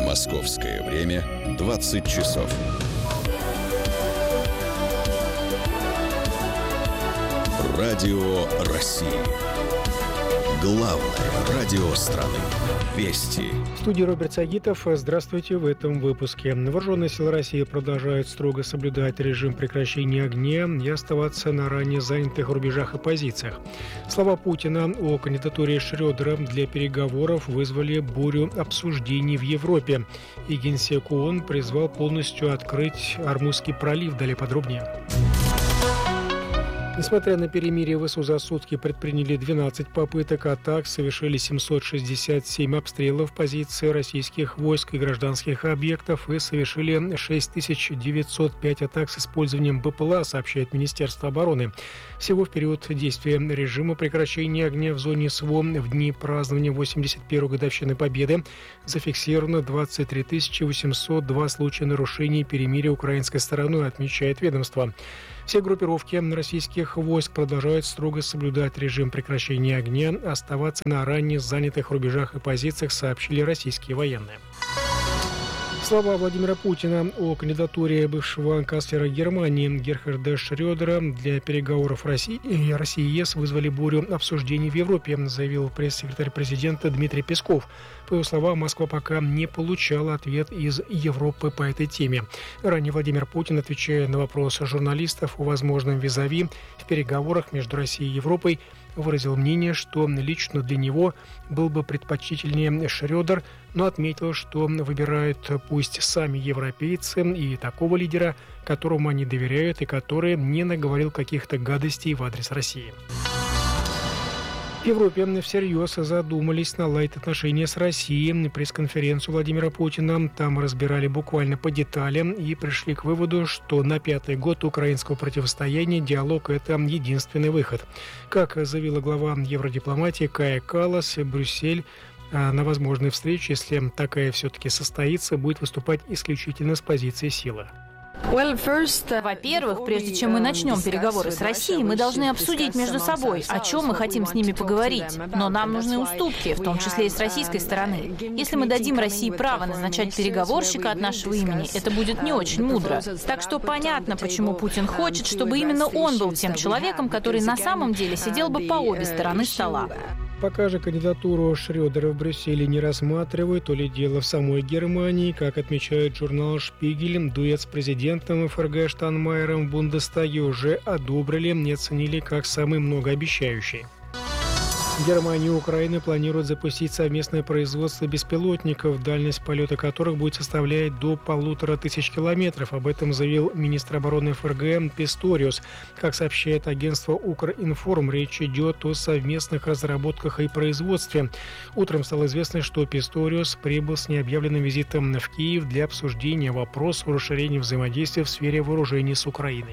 Московское время 20 часов. Радио России. Главное радио страны. Вести. В студии Роберт Сагитов. Здравствуйте. В этом выпуске. Вооруженные силы России продолжают строго соблюдать режим прекращения огня и оставаться на ранее занятых рубежах и позициях. Слова Путина о кандидатуре Шрёдера для переговоров вызвали бурю обсуждений в Европе. И генсек ООН призвал полностью открыть Ормузский пролив. Далее подробнее. Несмотря на перемирие, ВСУ за сутки предприняли 12 попыток атак, совершили 767 обстрелов позиций российских войск и гражданских объектов и совершили 6905 атак с использованием БПЛА, сообщает Министерство обороны. Всего в период действия режима прекращения огня в зоне СВО в дни празднования 81-й годовщины Победы зафиксировано 23 802 случая нарушений перемирия украинской стороной, отмечает ведомство. Все группировки российских войск продолжают строго соблюдать режим прекращения огня, оставаться на ранее занятых рубежах и позициях, сообщили российские военные. Слова Владимира Путина о кандидатуре бывшего канцлера Германии Герхарда Шрёдера для переговоров России и ЕС вызвали бурю обсуждений в Европе, заявил пресс-секретарь президента Дмитрий Песков. По его словам, Москва пока не получала ответ из Европы по этой теме. Ранее Владимир Путин, отвечая на вопросы журналистов о возможном визави в переговорах между Россией и Европой, выразил мнение, что лично для него был бы предпочтительнее Шрёдер, но отметил, что выбирают пусть сами европейцы и такого лидера, которому они доверяют и который не наговорил каких-то гадостей в адрес России. В Европе всерьез задумались наладить отношения с Россией. Пресс-конференцию Владимира Путина там разбирали буквально по деталям и пришли к выводу, что на 5-й год украинского противостояния диалог – это единственный выход. Как заявила глава евродипломатии Кая Каллас, Брюссель на возможной встрече, если такая все-таки состоится, будет выступать исключительно с позиции силы. Во-первых, прежде чем мы начнем переговоры с Россией, мы должны обсудить между собой, о чем мы хотим с ними поговорить. Но нам нужны уступки, в том числе и с российской стороны. Если мы дадим России право назначать переговорщика от нашего имени, это будет не очень мудро. Так что понятно, почему Путин хочет, чтобы именно он был тем человеком, который на самом деле сидел бы по обе стороны стола. Пока же кандидатуру Шрёдера в Брюсселе не рассматривают, то ли дело в самой Германии. Как отмечает журнал «Шпигель», дуэт с президентом ФРГ Штайнмайером в Бундестаге уже одобрили и оценили как самый многообещающий. Германия и Украина планируют запустить совместное производство беспилотников, дальность полета которых будет составлять до 1500 километров. Об этом заявил министр обороны ФРГ Писториус. Как сообщает агентство «Укринформ», речь идет о совместных разработках и производстве. Утром стало известно, что Писториус прибыл с необъявленным визитом в Киев для обсуждения вопроса о расширении взаимодействия в сфере вооружений с Украиной.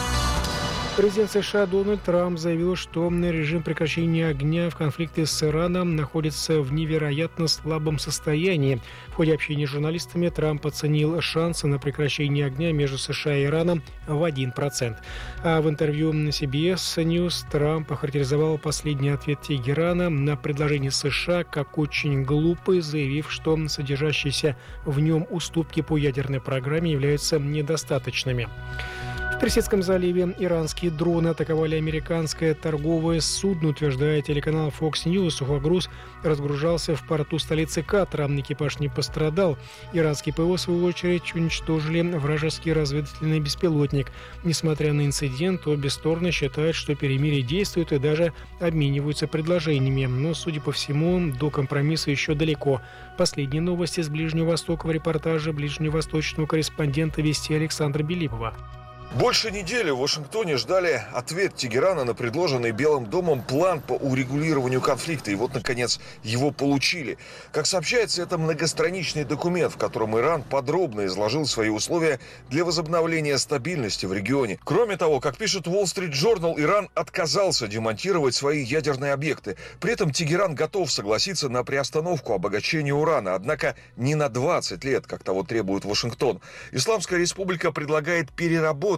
Президент США Дональд Трамп заявил, что режим прекращения огня в конфликте с Ираном находится в невероятно слабом состоянии. В ходе общения с журналистами Трамп оценил шансы на прекращение огня между США и Ираном в 1%. А в интервью CBS News Трамп охарактеризовал последний ответ Тегерана на предложение США как очень глупый, заявив, что содержащиеся в нем уступки по ядерной программе являются недостаточными. В Персидском заливе иранские дроны атаковали американское торговое судно, утверждает телеканал Fox News. Сухогруз разгружался в порту столицы Катара. Экипаж не пострадал. Иранские ПВО, в свою очередь, уничтожили вражеский разведывательный беспилотник. Несмотря на инцидент, обе стороны считают, что перемирие действует и даже обмениваются предложениями. Но, судя по всему, до компромисса еще далеко. Последние новости с Ближнего Востока в репортаже ближневосточного корреспондента «Вести» Александра Белибова. Больше недели в Вашингтоне ждали ответ Тегерана на предложенный Белым домом план по урегулированию конфликта. И вот, наконец, его получили. Как сообщается, это многостраничный документ, в котором Иран подробно изложил свои условия для возобновления стабильности в регионе. Кроме того, как пишет Wall Street Journal, Иран отказался демонтировать свои ядерные объекты. При этом Тегеран готов согласиться на приостановку обогащения урана, однако не на 20 лет, как того требует Вашингтон. Исламская республика предлагает переработать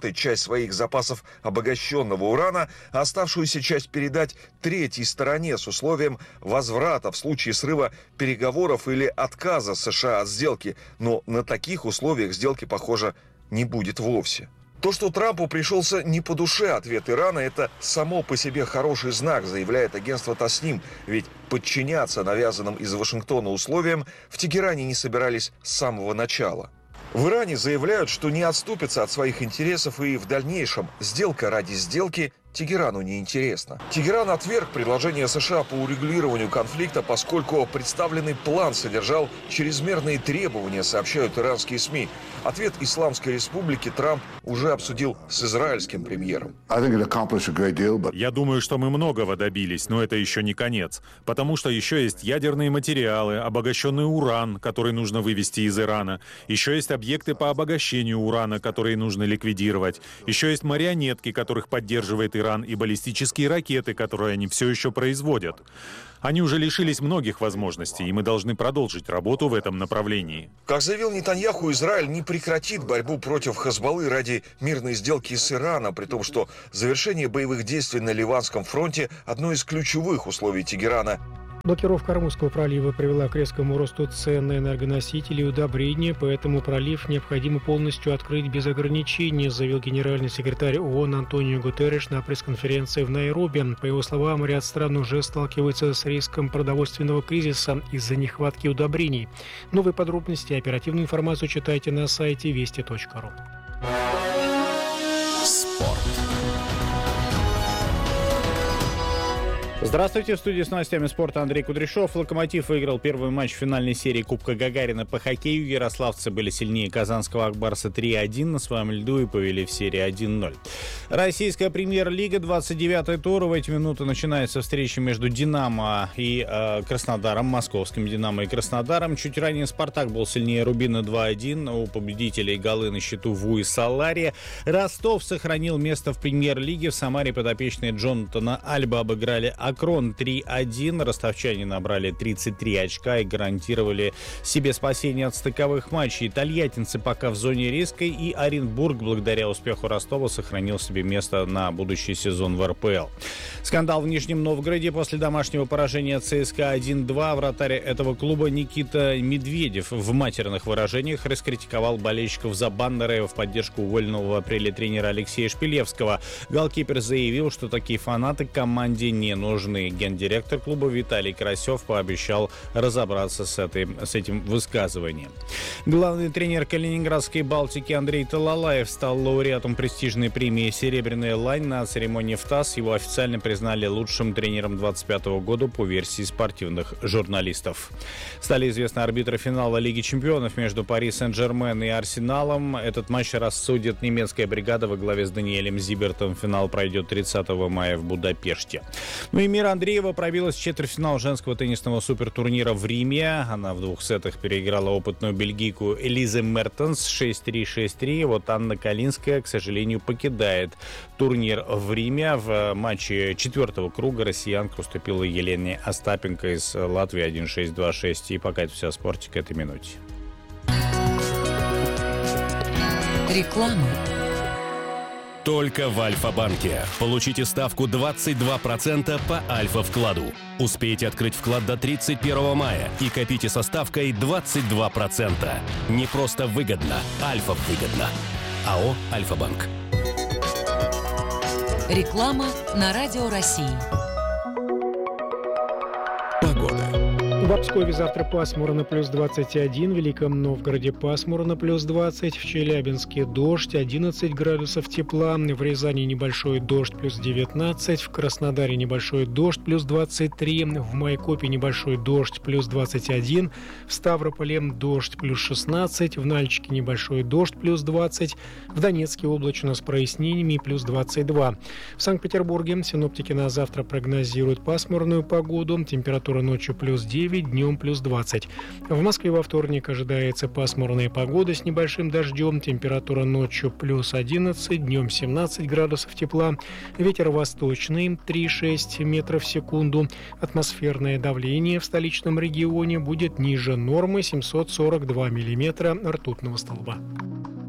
обработать часть своих запасов обогащенного урана, а оставшуюся часть передать третьей стороне с условием возврата в случае срыва переговоров или отказа США от сделки. Но на таких условиях сделки, похоже, не будет вовсе. То, что Трампу пришелся не по душе ответ Ирана, это само по себе хороший знак, заявляет агентство Тасним. Ведь подчиняться навязанным из Вашингтона условиям в Тегеране не собирались с самого начала. В Иране заявляют, что не отступятся от своих интересов и в дальнейшем сделка ради сделки Тегерану не интересно. Тегеран отверг предложение США по урегулированию конфликта, поскольку представленный план содержал чрезмерные требования, сообщают иранские СМИ. Ответ Исламской Республики Трамп уже обсудил с израильским премьером. Я думаю, что мы многого добились, но это еще не конец. Потому что еще есть ядерные материалы, обогащенный уран, который нужно вывести из Ирана. Еще есть объекты по обогащению урана, которые нужно ликвидировать. Еще есть марионетки, которых поддерживает Иран, и баллистические ракеты, которые они все еще производят. Они уже лишились многих возможностей, и мы должны продолжить работу в этом направлении. Как заявил Нетаньяху, Израиль не прекратит борьбу против Хезболлы ради мирной сделки с Ираном, при том, что завершение боевых действий на Ливанском фронте – одно из ключевых условий Тегерана. Блокировка Ормузского пролива привела к резкому росту цен на энергоносители и удобрения, поэтому пролив необходимо полностью открыть без ограничений, заявил генеральный секретарь ООН Антонио Гутерриш на пресс-конференции в Найроби. По его словам, ряд стран уже сталкиваются с риском продовольственного кризиса из-за нехватки удобрений. Новые подробности и оперативную информацию читайте на сайте вести.ру. Спорт. Здравствуйте, в студии с новостями спорта Андрей Кудряшов. «Локомотив» выиграл первый матч финальной серии Кубка Гагарина по хоккею. Ярославцы были сильнее казанского «Акбарса» 3-1 на своем льду и повели в серии 1-0. Российская премьер-лига, 29-й тур. В эти минуты начинается встреча между «Динамо» и Краснодаром, московским «Динамо» и Краснодаром. Чуть ранее «Спартак» был сильнее «Рубина» 2-1. У победителей голы на счету Ву и Салари. Ростов сохранил место в премьер-лиге. В Самаре подопечные Джонатана Альба обыграли Акрон 3-1. Ростовчане набрали 33 очка и гарантировали себе спасение от стыковых матчей. Тольяттинцы пока в зоне риска, и Оренбург, благодаря успеху Ростова, сохранил себе место на будущий сезон в РПЛ. Скандал в Нижнем Новгороде после домашнего поражения ЦСКА 1-2. Вратарь этого клуба Никита Медведев в матерных выражениях раскритиковал болельщиков за баннеры в поддержку уволенного в апреле тренера Алексея Шпилевского. Голкипер заявил, что такие фанаты команде не нужны. Гендиректор клуба Виталий Карасев пообещал разобраться с этим высказыванием. Главный тренер калининградской «Балтики» Андрей Талалаев стал лауреатом престижной премии «Серебряная лань» на церемонии в ТАСС. Его официально признали лучшим тренером 2025 года по версии спортивных журналистов. Стали известны арбитры финала Лиги чемпионов между Пари Сен-Жермен и Арсеналом. Этот матч рассудит немецкая бригада во главе с Даниэлем Зибертом. Финал пройдет 30 мая в Будапеште. И Мира Андреева пробилась в четвертьфинал женского теннисного супертурнира в Риме. Она в 2 сетах переиграла опытную бельгийку Элизе Мертенс 6-3, 6-3. Вот Анна Калинская, к сожалению, покидает турнир в Риме. В матче 4-го круга россиянка уступила Елене Остапенко из Латвии 1-6, 2-6. И пока это все о спорте к этой минуте. Реклама. Только в Альфа-банке. Получите ставку 22% по Альфа-вкладу. Успейте открыть вклад до 31 мая и копите со ставкой 22%. Не просто выгодно, Альфа-выгодно. АО «Альфа-банк». Реклама на Радио России. Погода. В Обскове завтра пасмурно плюс 21, в Великом Новгороде пасмурно плюс 20, в Челябинске дождь 11 градусов тепла, в Рязани небольшой дождь плюс 19, в Краснодаре небольшой дождь плюс 23, в Майкопе небольшой дождь плюс 21, в Ставрополе дождь плюс 16, в Нальчике небольшой дождь плюс 20, в Донецке облачно с прояснениями плюс 22. В Санкт-Петербурге синоптики на завтра прогнозируют пасмурную погоду, температура ночью плюс 9, днем плюс 20. В Москве во вторник ожидается пасмурная погода с небольшим дождем. Температура ночью плюс 11, днем 17 градусов тепла. Ветер восточный 3,6 метров в секунду. Атмосферное давление в столичном регионе будет ниже нормы 742 миллиметра ртутного столба.